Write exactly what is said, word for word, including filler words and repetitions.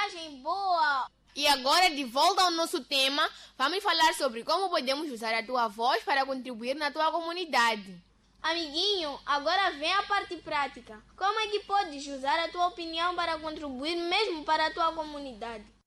viagem boa! E agora, de volta ao nosso tema, vamos falar sobre como podemos usar a tua voz para contribuir na tua comunidade. Amiguinho, agora vem a parte prática. Como é que podes usar a tua opinião para contribuir mesmo para a tua comunidade?